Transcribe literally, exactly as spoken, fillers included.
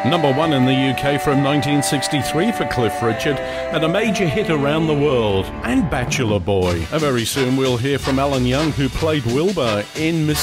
Number one in the U K from nineteen sixty-three for Cliff Richard, and a major hit around the world. And Bachelor Boy. And very soon we'll hear from Alan Young, who played Wilbur in Miss